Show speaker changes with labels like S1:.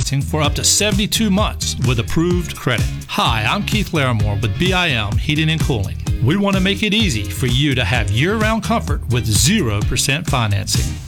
S1: financing for up to 72 months with approved credit. Hi, I'm Keith Larimore with BIM Heating and Cooling. We want to make it easy for you to have year-round comfort with 0% financing.